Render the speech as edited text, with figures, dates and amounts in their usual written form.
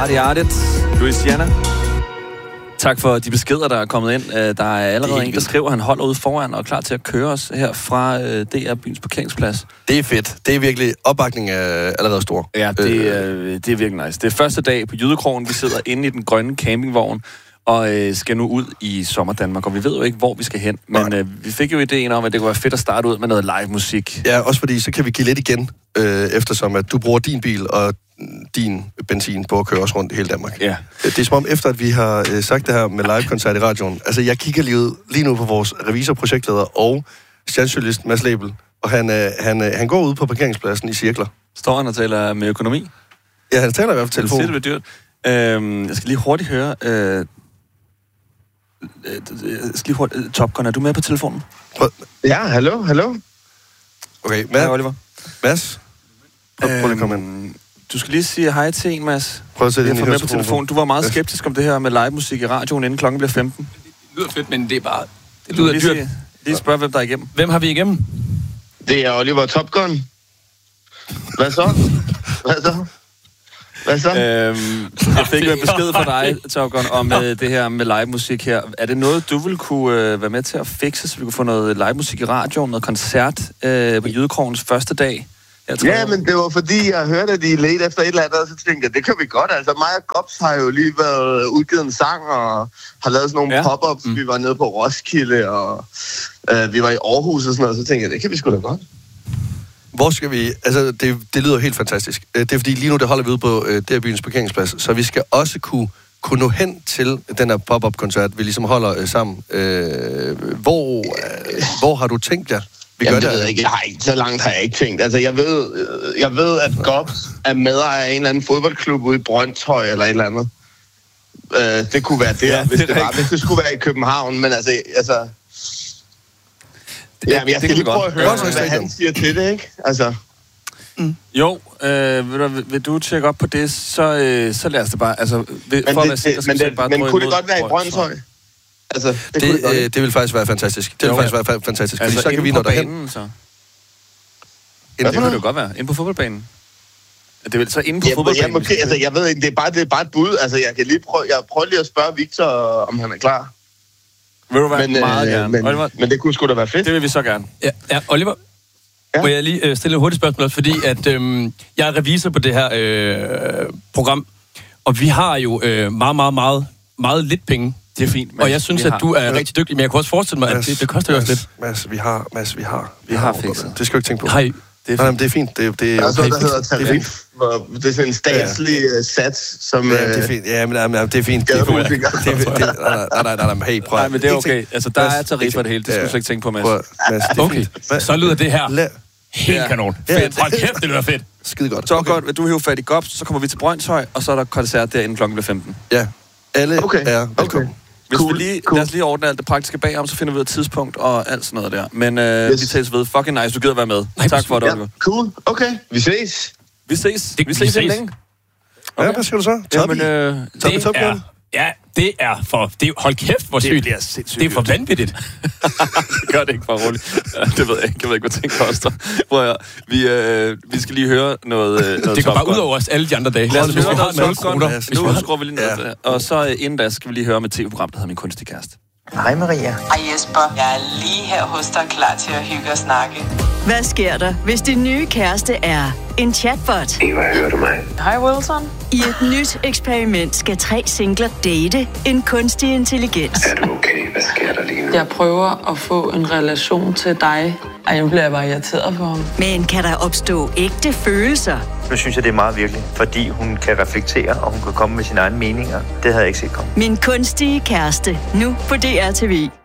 Artigt. Louisiana. Tak for de beskeder, der er kommet ind. Der er allerede en, der skriver, at han holder ude foran og er klar til at køre os her fra DR Byens parkeringsplads. Det er fedt. Det er virkelig, opbakningen er allerede stor. Ja, det er virkelig nice. Det er første dag på Jydekrogen. Vi sidder inde i den grønne campingvogn og skal nu ud i Sommerdanmark. Og vi ved jo ikke, hvor vi skal hen. Men vi fik jo ideen om, at det kunne være fedt at starte ud med noget live musik. Ja, også fordi så kan vi give lidt igen, eftersom at du bruger din bil og din benzin på at køre os rundt i hele Danmark. Ja. Det er som om, efter at vi har sagt det her med live-koncert i radioen, altså jeg kigger lige nu på vores revisorprojektleder og stjernejournalist Mads Lebel, og han går ud på parkeringspladsen i cirkler. Står han og taler med økonomi? Ja, han taler i hvert fald telefon. Det er dyrt. Jeg skal lige hurtigt høre... Top Gun, er du med på telefonen? Ja, hallo. Okay, Hej, Oliver. Mads? Prøv at komme ind. Du skal lige sige hej til en, Mads. Prøv at sætte ind i med på telefonen. Du var meget skeptisk om det her med live musik i radioen, inden klokken bliver 15. Det lyder fedt, men det er bare... Det lyder dyrt. Lige spørg, hvem der er igennem. Hvem har vi igennem? Det er Oliver Top Gun. Hvad så? Jeg fik en besked fra dig, Top Gun, om det her med live musik her. Er det noget, du vil kunne være med til at fikse, så vi kunne få noget live musik i radioen, noget koncert på Jydekrogens første dag? Ja, men det var fordi, jeg hørte, at de ledte efter et eller andet, og så tænkte jeg, det kan vi godt. Altså, mig og Gops har jo lige været udgivet en sang, og har lavet sådan nogle pop-ups. Vi var nede på Roskilde, og vi var i Aarhus og sådan noget, så tænkte jeg, det kan vi sgu da godt. Hvor skal vi... Altså, det lyder helt fantastisk. Det er fordi, lige nu, der holder vi ude på DR Byens parkeringsplads, så vi skal også kunne nå hen til den her pop-up-koncert, vi ligesom holder sammen. Hvor har du tænkt jer? Jamen, det ved jeg ikke. Så langt har jeg ikke tænkt. Altså, jeg ved at Gops er medejer af en eller anden fodboldklub ude i Brøndshøj eller et eller andet. Det kunne være der, hvis det skulle være i København, men altså ja, men jeg skal lige prøve at høre, hvad han siger til det, ikke? Altså... Jo, vil du tjekke op på det, så lad os det bare... Altså, men kunne det godt være i Brøndshøj? Altså, det vil faktisk være fantastisk. Det vil faktisk være fantastisk. Altså, så kan vi nå derhen. Så. Det kunne det godt være. Inde på fodboldbanen. Det vil så inde på fodboldbanen. Måske, altså, jeg ved ikke, det er bare et bud. Altså, jeg prøver lige at spørge Victor, om han er klar. Vil du være meget gerne? Men det kunne sgu da være fedt. Det vil vi så gerne. Ja, Oliver, må jeg lige stille et hurtigt spørgsmål også, fordi at jeg er revisor på det her program, og vi har jo meget lidt penge. Det er fint. Og jeg synes, at du er rigtig dygtig, men jeg kan også forestille mig, at det koster jo også lidt. Mads, vi har fikset. Det skal du ikke tænke på. Hej. Det er fint. Det er okay. Der hedder tarif. Det er sådan en statslig sats, som... Ja, det er fint. Ja, men det er fint. Nej, hey, prøv. Nej, men det er okay. Altså, der er tarif for det hele. Det skal du slet ikke tænke på, Mads. Okay, så lyder det her helt kanon. Fedt. Hold kæft, det lyder fedt. Skide godt. Så godt, du hiver fat i Gops, så kommer vi til Brøndshøj, og så er der koncert der inden klokken bliver 15. Ja, alle er velkommen. Lad os lige ordne alt det praktiske bagom, så finder vi ud af tidspunkt og alt sådan noget der. Men vi ses ved. Fucking nice, du gider være med. Tak for det, Oliver. Cool, okay. Vi ses. Vi ses længe. Okay. Ja, hvad siger du så? Hold kæft, hvor sygt. Det er for vanvittigt. Det gør det ikke for roligt. Det ved jeg ikke. Jeg ved ikke, hvad ting koster. Vi skal lige høre noget det går bare ud over os alle de andre dage. Lad os høre noget Top Gun. Nu skruer vi lige ned. Og så inden da skal vi lige høre med tv-program, der hedder Min Kunstige Kæreste. Hej Maria. Hej Jesper. Jeg er lige her hos dig, klar til at hygge og snakke. Hvad sker der, hvis din nye kæreste er en chatbot? Eva, hører du mig? Hej Wilson. I et nyt eksperiment skal 3 singler date en kunstig intelligens. Er du okay? Hvad sker der lige nu? Jeg prøver at få en relation til dig. Ej, nu bliver jeg bare irriteret på ham. Men kan der opstå ægte følelser? Nu synes jeg, det er meget virkelig, fordi hun kan reflektere, og hun kan komme med sine egne meninger. Det havde jeg ikke set komme. Min Kunstige Kæreste, nu på DR TV.